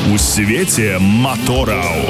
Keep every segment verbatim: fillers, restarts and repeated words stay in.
У свете мотораў.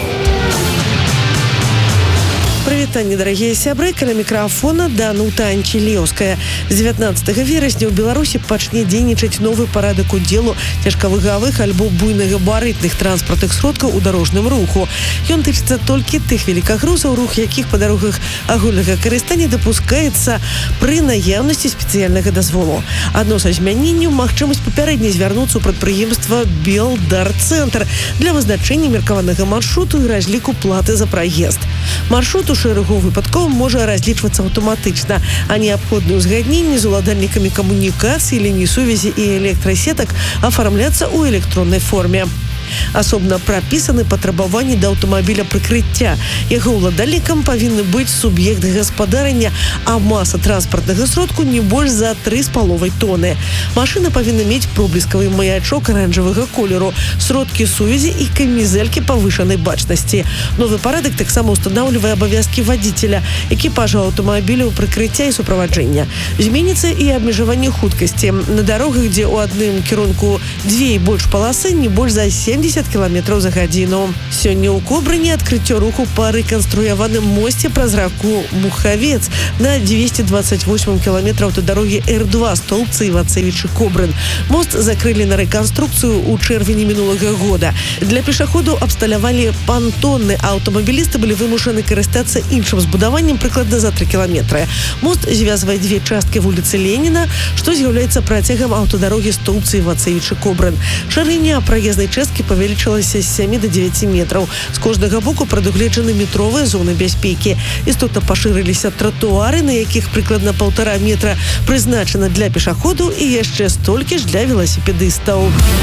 Прывітанне, дарагія сябры, каля мікрафона Данута Анчелеўская. З дзевятнаццатага верасня ў Беларусі пачне дзейнічаць новы парадак удзелу цяжкавагавых альбо буйнагабарытных транспартных сродкаў у дарожным руху. Ён тычыцца толькі тых велікагрузаў, рух якіх па дарогах агульнага карыстання дапускаецца пры наяўнасці спецыяльнага дазволу. Адно са змяненняў магчымасць папярэдне звярнуцца ў прадпрыемства Белдар-цэнтр для вызначэння меркаванага маршруту і разліку платы за праезд. Маршрут у шэрагу выпадкаў можа разлічвацца аўтаматычна, а неабходныя ўзгадненні з уладальнікамі камунікацыі, ліній сувязі і электрасетак афармляцца ў электроннай форме. Асобна прапісаны патрабаванні да аўтамабіля прыкрыцця. Яго ўладальнікам павінны быць суб'ект гаспадарання, а маса транспартнага сродку не больш за тры з паловай тоны. Машына павінна мець пробліскавы маячок аранжавага колеру, сродкі сувязі і камізэлькі павышанай бачнасці. Новы парадак таксама ўстанаўлівае абавязкі вадзіцеля, экіпажа аўтамабіляў прыкрыцця і суправаджэння. Зменіцца і абмежаванне хуткасці. На дарогах, дзе ў адным кірунку дзве і больш паласы, не больш за семьдесят кіламетраў за гадзіну. Сёння ў Кобрыні адкрыццё руху па рэканструяваным мосце праз раку Мухавец на двести двадцать восемь кіламетраў аўтадарогі эр два Столбцы Івацевічы-Кобрын. Мост закрылі на рэканструкцыю ў чэрвені мінулага года. Для пешаходаў абсталявалі пантонны, а аўтамабілісты былі вымушаны карыстацца іншым збудаваннем прыкладна за тры кіламетры. Мост звязвае дзве часткі вуліцы Леніна, што з'яўляецца працягам аўтадарогі Столбцы Івацевічы-Кобрын. Шырыня праезнай часткі павялічылася з сямі да дзевяці метраў. З кожнага боку прадугледжаны метровыя зоны бяспекі. Істотна пашырыліся тратуары, на якіх прыкладна паўтара метра прызначана для пешаходаў і яшчэ столькі ж для веласіпедыстаў.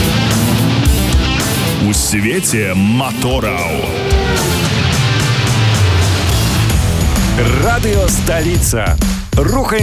У свете мотораў. Радыё Сталіца. Рухаем